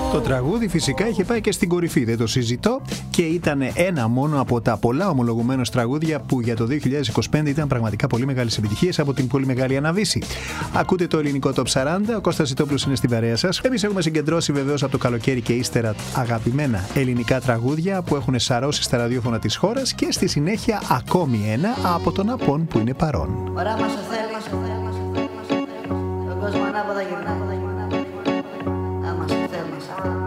Το τραγούδι φυσικά είχε πάει και στην κορυφή, δεν το συζητώ, και ήταν ένα μόνο από τα πολλά ομολογουμένως τραγούδια που για το 2025 ήταν πραγματικά πολύ μεγάλες επιτυχίες από την πολύ μεγάλη Αναβίση. Ακούτε το ελληνικό Top 40, ο Κώστας Ζητόπουλος είναι στην παρέα σας. Εμείς έχουμε συγκεντρώσει βεβαίως από το καλοκαίρι και ύστερα αγαπημένα ελληνικά τραγούδια που έχουν σαρώσει στα ραδιόφωνα της χώρας και στη συνέχεια ακόμη ένα από τον Απόν που είναι παρόν. Ωραία μας ο θέλει, τον κόσμο ανάποδα γυρνάει.